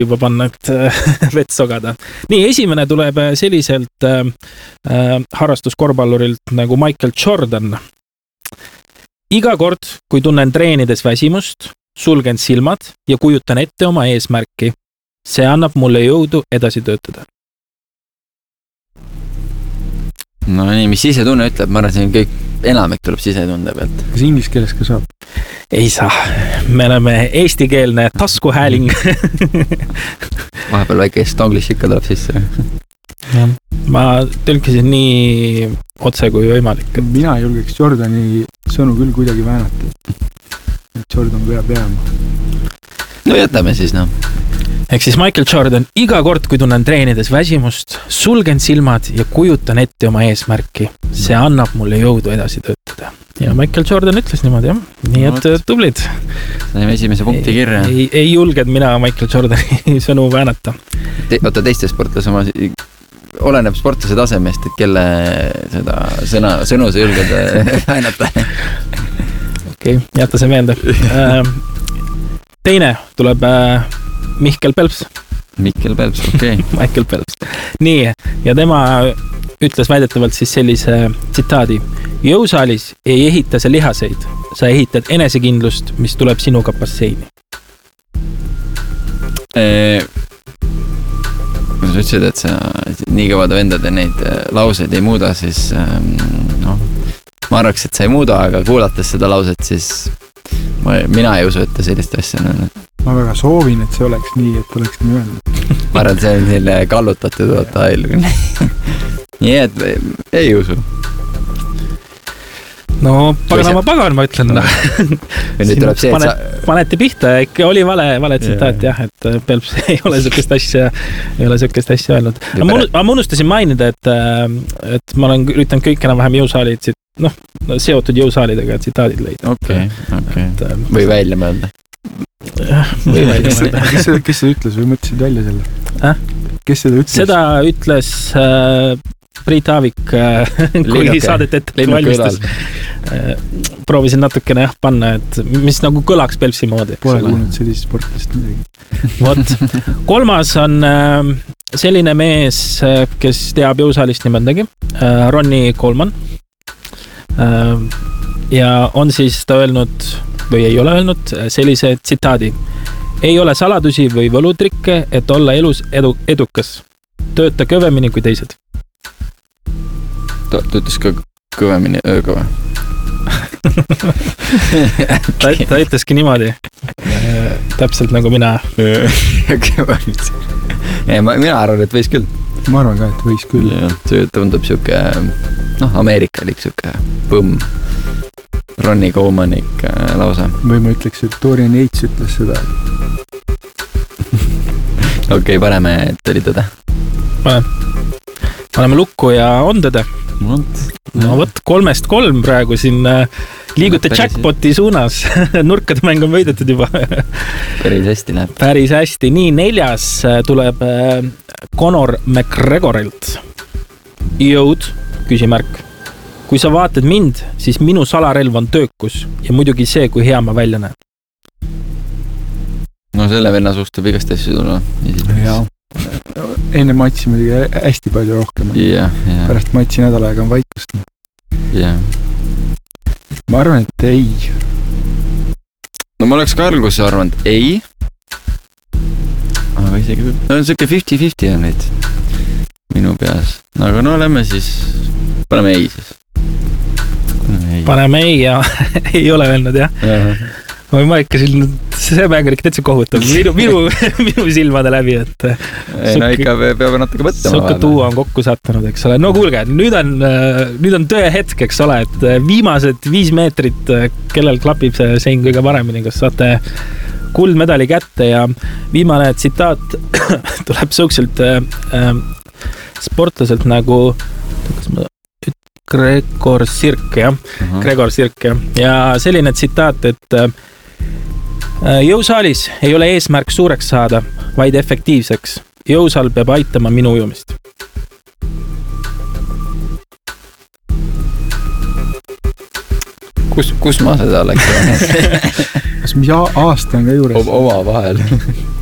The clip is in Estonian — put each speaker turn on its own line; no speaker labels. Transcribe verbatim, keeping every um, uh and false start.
juba panna, et vett sogada. Nii, esimene tuleb selliselt äh, harrastuskorvpallurilt nagu Michael Jordan. Iga kord, kui tunnen treenides väsimust, sulgen silmad ja kujutan ette oma eesmärki. See annab mulle jõudu edasi töötada.
No nii, mis sisetunne ütleb, ma arvan, see kõik enamik tuleb sisetunde pealt.
Kas inglise keeles ka saab?
Ei saa. Me oleme eestikeelne taskuhääling.
Vahepeal väike estonglish ikka tuleb sisse.
Ja, ma tõlkisin nii otse kui võimalik.
Mina julgeks Jordani sõnu küll kuidagi väänata. Jordan peab jääma.
No jätame siis, no.
Ehk siis Michael Jordan, iga kord, kui tunnen treenides väsimust, sulgen silmad ja kujutan ette oma eesmärki. See annab mulle jõudu edasi töötada. Ja Michael Jordan ütles niimoodi, jah. Nii et no, tublid.
Saime esimese punkti kirja.
Ei, ei julged mina Michael Jordani sõnu väänata.
Te, oota, teiste sportlase oma oleneb sportlase tasemest, et kelle seda sõna, sõnu sa julged väänata.
Okei, okay, jäta see meelde. Teine tuleb Mihkel Pelps.
Mihkel Pelps, okei. Okay.
Michael Pelps. Nii, ja tema ütles väidetavalt siis sellise tsitaadi. Jõusaalis ei ehita sa lihaseid, sa ehitad enesekindlust, mis tuleb sinuga basseini.
Eee, kui sa ütlesid, et sa nii kõvad vendad ja neid lauseid ei muuda, siis no, ma arvaks, et sa ei muuda, aga kuulates seda lauset, siis ma, mina ei usu, et ta sellist asja on.
Ma väga soovin, et see oleks nii, et oleks nii öelnud.
Ma arvan, see on selline kallutatud oota ailu. Nii, et ei usu.
No, pagan oma pagan, ma ütlen. No.
See,
panet, sa... Paneti pihta, ikka oli vale, vale tsitaat, jah, et Pelps ei ole sükest asja, ei ole sükest asja öelnud. Ma, ma unustasin mainida, et, et ma olen üritanud kõik enam vähem jõusaalid, noh, seotud jõusaalidega tsitaadid leida.
Okei, okei. Või välja mõelda.
Või välja mõelda.
Kes, kes seda ütles või mõtlesid välja selle?
Äh?
Kes seda ütles?
Seda ütles äh, Priit Aavik, äh, kui Linnuke. Saadet ette valmistas. Äh, proovisin natukene jah panna, et mis nagu kõlaks Pelpsi moodi.
Pole kuulnud sellist sportlast midagi.
Vot, kolmas on äh, selline mees, kes teab jõusaalist nimendagi, äh, Ronnie Coleman. Äh, ja on siis ta öelnud või ei ole öelnud sellise tsitaadi. Ei ole saladusi või võlutrikke, et olla elus edu, edukas. Tööta kõvemini kui teised.
Ta töötas ka kõvemini ööga või?
ta, ta ütleski niimoodi. Täpselt nagu mina.
ja, ma, mina arvan, et võis küll.
Ma arvan ka, et võis küll.
Ja, see tundub siuke, noh, Ameerikalik siuke põmm. Ronnie Colemanik äh, lausa.
Või ma ütleks, et Dorian Yates ütles seda.
Okei, okay, paneme, et oli tõde.
Paneme. Paneme lukku ja on tõde.
Võt.
No võt, kolmest kolm praegu siin äh, liigute no, jackpoti suunas. Nurkade mäng on võidetud juba.
Päris hästi läheb.
Päris hästi. Nii, neljas tuleb äh, Conor McGregorilt. Jõud, küsimärk. Kui sa vaatad mind, siis minu salarelv on töökus ja muidugi see, kui hea ma välja näen.
No selle venna suust võib igast asju tulla.
Jaa. Enne matsi muidugi hästi palju rohkem.
Ja, ja.
Pärast matsi nädal aega on vaikust.
Ja.
Ma arvan, et ei.
No ma oleks ka alguses arvanud ei. Aga isegi... No on siuke fifty fifty on neid minu peas. Aga no lähme siis... Paneme ei siis. Ei.
Paneme ei ja ei ole öelnud, jah. Või ma ikka siin, see mäng on ikka täitsa kohutav. Minu, minu, minu silmade läbi, et
ei, no ikka peab natuke mõtlema.
Sukke tuua on kokku sattunud, eks ole. No kuulge, nüüd on, nüüd on töö hetk, eks ole, et viimased viis meetrit, kellel klapib see sein kõige paremini, kas saate kuldmedali kätte ja viimane tsitaat tuleb suukselt äh, sportlaselt nagu kas ma Gregor Sirk, jah. Uh-huh. Gregor Sirk, jah. Ja selline tsitaat, et äh, jõusaalis ei ole eesmärk suureks saada, vaid efektiivseks. Jõusaal peab aitama minu ujumist.
Kus, kus ma seda oleks?
Kas mis aasta on ka juures?
Oma vahel.